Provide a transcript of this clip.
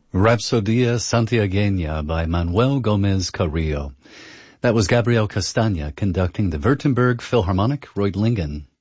Rapsodia Santiagueña by Manuel Gomez Carrillo. That was Gabriel Castagna conducting the Württemberg Philharmonic Reutlingen.